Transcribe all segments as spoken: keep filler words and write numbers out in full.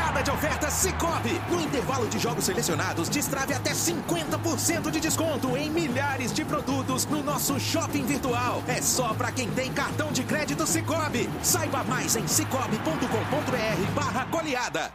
Temporada de ofertas Sicoob. No intervalo de jogos selecionados, destrave até cinquenta por cento de desconto em milhares de produtos no nosso shopping virtual. É só para quem tem cartão de crédito Sicoob. Saiba mais em cicobi ponto com ponto br barra goleada.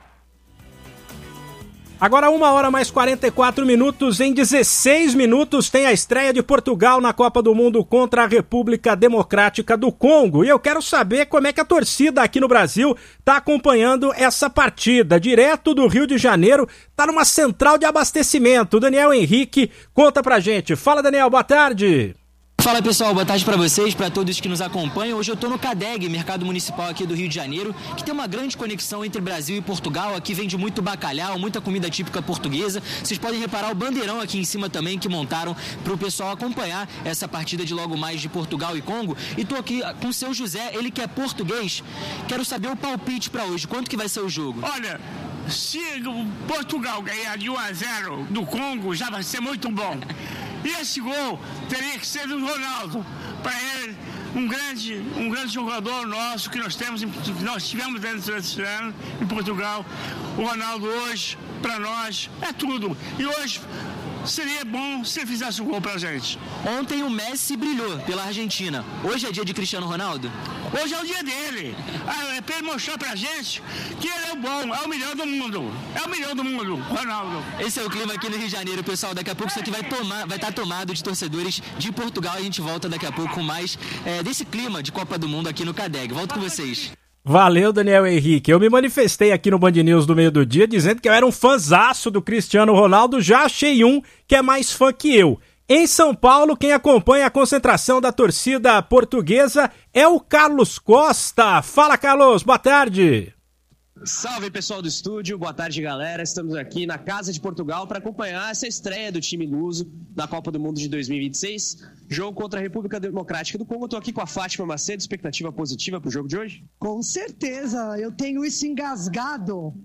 Agora uma hora mais quarenta e quatro minutos, em dezesseis minutos tem a estreia de Portugal na Copa do Mundo contra a República Democrática do Congo. E eu quero saber como é que a torcida aqui no Brasil está acompanhando essa partida. Direto do Rio de Janeiro, está numa central de abastecimento. Daniel Henrique conta pra gente. Fala, Daniel, boa tarde. Fala pessoal, boa tarde para vocês, para todos que nos acompanham. Hoje eu estou no CADEG, Mercado Municipal aqui do Rio de Janeiro, que tem uma grande conexão entre Brasil e Portugal. Aqui vende muito bacalhau, muita comida típica portuguesa. Vocês podem reparar o bandeirão aqui em cima também que montaram para o pessoal acompanhar essa partida de logo mais de Portugal e Congo. E estou aqui com o seu José, ele que é português. Quero saber o palpite para hoje, quanto que vai ser o jogo? Olha, se o Portugal ganhar de um a zero do Congo, já vai ser muito bom. E esse gol teria que ser do Ronaldo, para ele, um grande, um grande jogador nosso que nós temos, que nós tivemos dentro desse ano em Portugal. O Ronaldo hoje, para nós, é tudo. E hoje seria bom se ele fizesse um gol pra gente. Ontem o Messi brilhou pela Argentina. Hoje é dia de Cristiano Ronaldo? Hoje é o dia dele. É pra ele mostrar pra gente que ele é o bom, é o melhor do mundo. É o melhor do mundo, Ronaldo. Esse é o clima aqui no Rio de Janeiro, pessoal. Daqui a pouco isso aqui vai tomar, vai estar tomado de torcedores de Portugal. A gente volta daqui a pouco com mais é, desse clima de Copa do Mundo aqui no CADEG. Volto com vocês. Valeu, Daniel Henrique. Eu me manifestei aqui no Band News do meio do dia dizendo que eu era um fãzaço do Cristiano Ronaldo. Já achei um que é mais fã que eu. Em São Paulo, quem acompanha a concentração da torcida portuguesa é o Carlos Costa. Fala, Carlos, boa tarde. Salve, pessoal do estúdio, boa tarde, galera. Estamos aqui na Casa de Portugal para acompanhar essa estreia do time luso na Copa do Mundo de dois mil e vinte e seis. Jogo contra a República Democrática do Congo. Estou aqui com a Fátima Macedo. Expectativa positiva para o jogo de hoje? Com certeza, eu tenho isso engasgado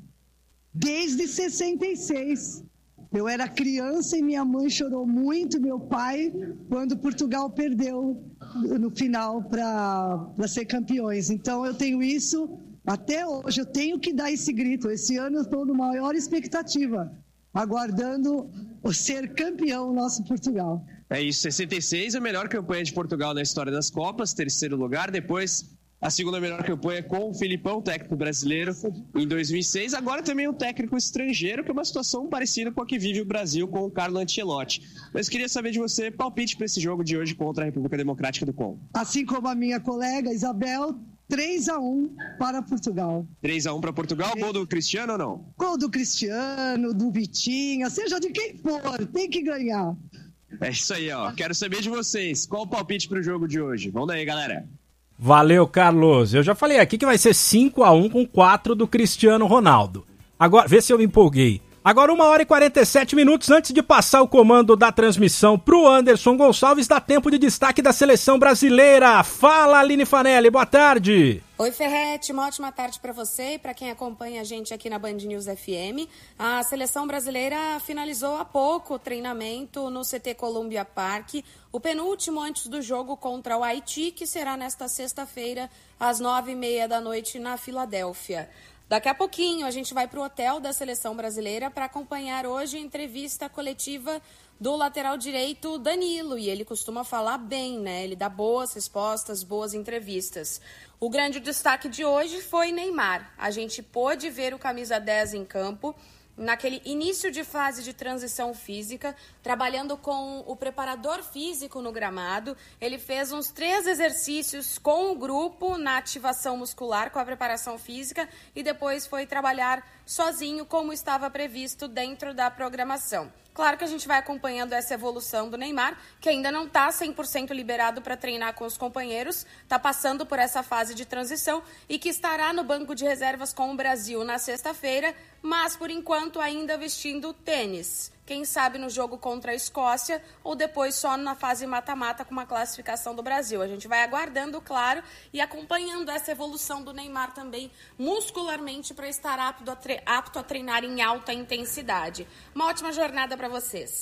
desde sessenta e seis. Eu era criança e minha mãe chorou muito, meu pai, quando Portugal perdeu no final para ser campeões. Então eu tenho isso até hoje, eu tenho que dar esse grito. Esse ano eu estou na maior expectativa, aguardando o ser campeão nosso Portugal. É isso, sessenta e seis, a melhor campanha de Portugal na história das Copas, terceiro lugar, depois a segunda melhor campanha com o Filipão, técnico brasileiro, em dois mil e seis. Agora também um técnico estrangeiro, que é uma situação parecida com a que vive o Brasil com o Carlo Ancelotti. Mas queria saber de você, palpite para esse jogo de hoje contra a República Democrática do Congo. Assim como a minha colega Isabel, três a um para Portugal. três a um para Portugal, gol do Cristiano ou não? Gol do Cristiano, do Vitinha, seja de quem for, tem que ganhar. É isso aí, ó. Quero saber de vocês, qual o palpite para o jogo de hoje? Vamos daí, galera. Valeu, Carlos. Eu já falei aqui que vai ser cinco a um com quatro do Cristiano Ronaldo. Agora, vê se eu me empolguei. Agora uma hora e quarenta e sete minutos antes de passar o comando da transmissão pro Anderson Gonçalves, dá tempo de destaque da seleção brasileira. Fala, Aline Fanelli, boa tarde. Oi, Ferretti, uma ótima tarde para você e para quem acompanha a gente aqui na Band News F M. A seleção brasileira finalizou há pouco o treinamento no C T Columbia Park, o penúltimo antes do jogo contra o Haiti, que será nesta sexta-feira, às nove e meia da noite, na Filadélfia. Daqui a pouquinho a gente vai para o hotel da seleção brasileira para acompanhar hoje a entrevista coletiva do lateral direito Danilo. E ele costuma falar bem, né? Ele dá boas respostas, boas entrevistas. O grande destaque de hoje foi Neymar. A gente pôde ver o camisa dez em campo naquele início de fase de transição física, trabalhando com o preparador físico no gramado. Ele fez uns três exercícios com o grupo na ativação muscular, com a preparação física, e depois foi trabalhar sozinho, como estava previsto dentro da programação. Claro que a gente vai acompanhando essa evolução do Neymar, que ainda não está cem por cento liberado para treinar com os companheiros, está passando por essa fase de transição e que estará no banco de reservas com o Brasil na sexta-feira, mas por enquanto ainda vestindo tênis. Quem sabe no jogo contra a Escócia ou depois só na fase mata-mata com uma classificação do Brasil. A gente vai aguardando, claro, e acompanhando essa evolução do Neymar também muscularmente para estar apto a, tre- apto a treinar em alta intensidade. Uma ótima jornada para vocês.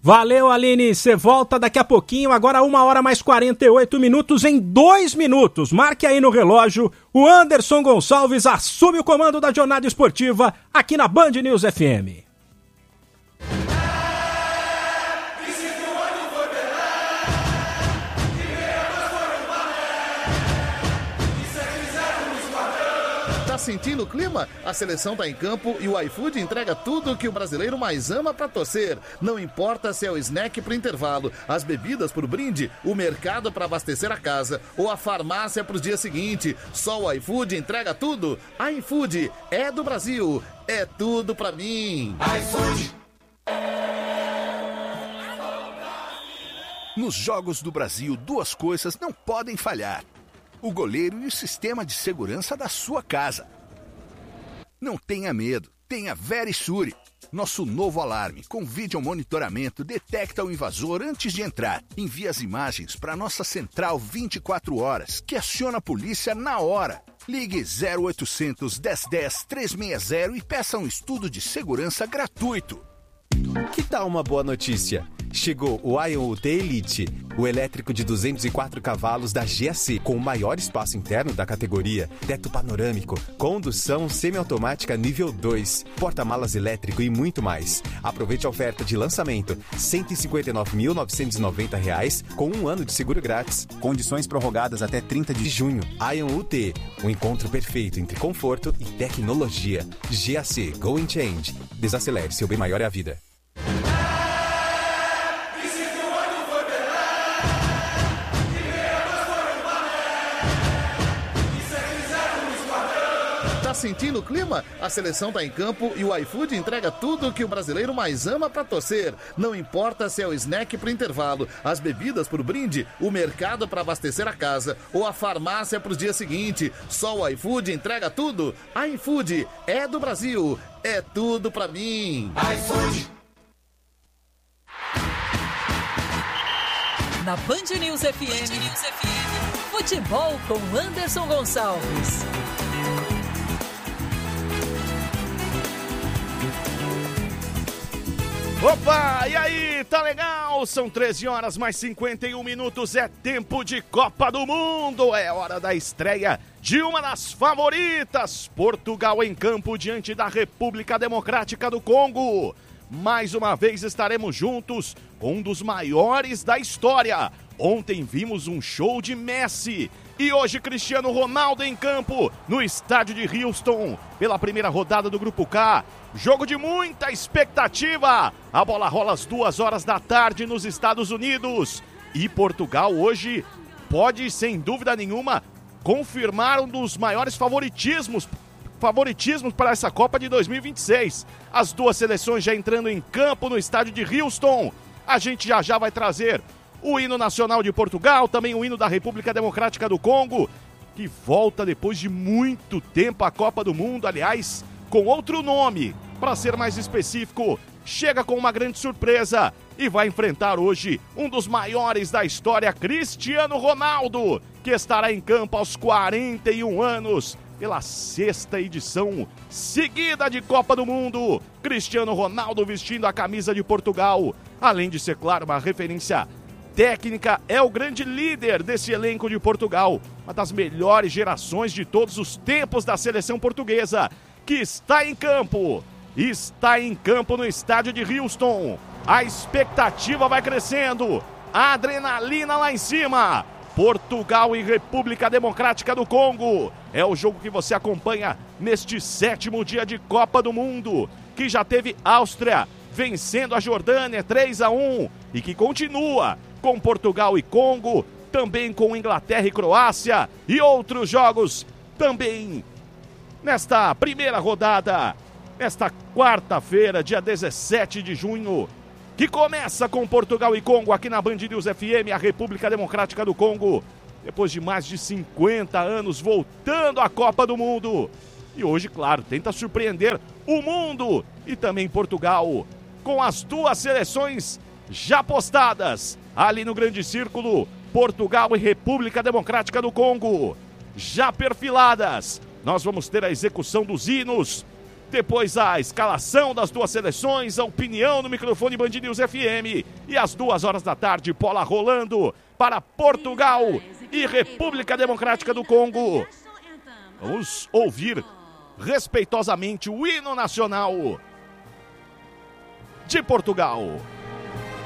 Valeu, Aline. Você volta daqui a pouquinho, agora uma hora mais quarenta e oito minutos, em dois minutos. Marque aí no relógio. O Anderson Gonçalves assume o comando da jornada esportiva aqui na Band News F M. Tá sentindo o clima? A seleção tá em campo e o iFood entrega tudo que o brasileiro mais ama pra torcer. Não importa se é o snack pro intervalo, as bebidas pro brinde, o mercado pra abastecer a casa ou a farmácia pros dias seguintes. Só o iFood entrega tudo. iFood é do Brasil, é tudo pra mim. iFood. Nos Jogos do Brasil, duas coisas não podem falhar: o goleiro e o sistema de segurança da sua casa. Não tenha medo, tenha Verisure. Nosso novo alarme com vídeo monitoramento detecta o invasor antes de entrar. Envia as imagens para nossa central vinte e quatro horas, que aciona a polícia na hora. Ligue zero oitocentos, dez dez, trezentos e sessenta e peça um estudo de segurança gratuito. Que tal uma boa notícia? Chegou o Ion U T Elite, o elétrico de duzentos e quatro cavalos da G A C, com o maior espaço interno da categoria, teto panorâmico, condução semiautomática nível dois, porta-malas elétrico e muito mais. Aproveite a oferta de lançamento, cento e cinquenta e nove mil novecentos e noventa reais, com um ano de seguro grátis. Condições prorrogadas até trinta de junho. Ion U T, o encontro perfeito entre conforto e tecnologia. G A C, Go and Change. Desacelere, seu bem maior é a vida. Tá sentindo o clima? A seleção tá em campo e o iFood entrega tudo que o brasileiro mais ama pra torcer. Não importa se é o snack pro intervalo, as bebidas pro brinde, o mercado pra abastecer a casa ou a farmácia pros dias seguintes. Só o iFood entrega tudo. iFood é do Brasil, é tudo pra mim. iFood. Na Band News F M, Band News F M, futebol com Anderson Gonçalves. Opa, e aí, tá legal? São treze horas mais cinquenta e um minutos, é tempo de Copa do Mundo, é hora da estreia de uma das favoritas, Portugal em campo diante da República Democrática do Congo. Mais uma vez estaremos juntos com um dos maiores da história. Ontem vimos um show de Messi e hoje Cristiano Ronaldo em campo no estádio de Houston pela primeira rodada do Grupo K. Jogo de muita expectativa. A bola rola às duas horas da tarde nos Estados Unidos. E Portugal hoje pode, sem dúvida nenhuma, confirmar um dos maiores favoritismos, favoritismos para essa Copa de dois mil e vinte e seis. As duas seleções já entrando em campo no estádio de Houston. A gente já já vai trazer o hino nacional de Portugal, também o hino da República Democrática do Congo, que volta depois de muito tempo à Copa do Mundo, aliás, com outro nome, para ser mais específico, chega com uma grande surpresa e vai enfrentar hoje um dos maiores da história, Cristiano Ronaldo, que estará em campo aos quarenta e um anos, pela sexta edição seguida de Copa do Mundo. Cristiano Ronaldo vestindo a camisa de Portugal, além de ser, claro, uma referência técnica, é o grande líder desse elenco de Portugal, uma das melhores gerações de todos os tempos da seleção portuguesa, que está em campo, está em campo no estádio de Houston. A expectativa vai crescendo, a adrenalina lá em cima. Portugal e República Democrática do Congo é o jogo que você acompanha neste sétimo dia de Copa do Mundo, que já teve Áustria vencendo a Jordânia três a um e que continua com Portugal e Congo, também com Inglaterra e Croácia e outros jogos também nesta primeira rodada, nesta quarta-feira, dia dezessete de junho, que começa com Portugal e Congo aqui na Band News F M, a República Democrática do Congo, depois de mais de cinquenta anos voltando à Copa do Mundo. E hoje, claro, tenta surpreender o mundo e também Portugal, com as duas seleções já postadas ali no grande círculo, Portugal e República Democrática do Congo, já perfiladas. Nós vamos ter a execução dos hinos Depois a escalação das duas seleções, a opinião no microfone Band News F M. E às duas horas da tarde, bola rolando para Portugal e República Democrática do Congo. Vamos ouvir respeitosamente o hino nacional de Portugal.